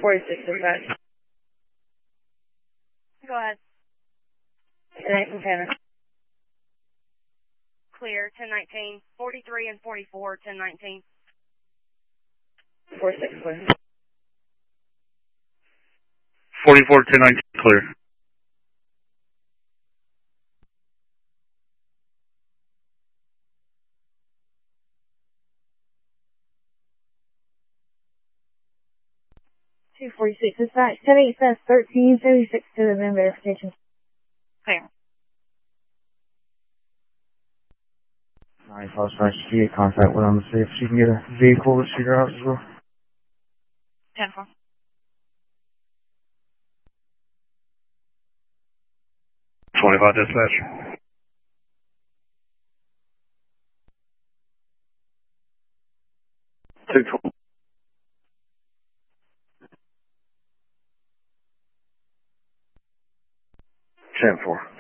246 dispatch. Go ahead. 1019 Tanner. Clear, 1019, 43 and 44, 1019. 46 clear. 44, 1019 clear. Dispatch, 10-8 says 1376 to the VIN verification. Clear. 95 dispatch, she get contact with them to see if she can get a vehicle that she drives as well. 10-4. 25 dispatch. Two 10-4.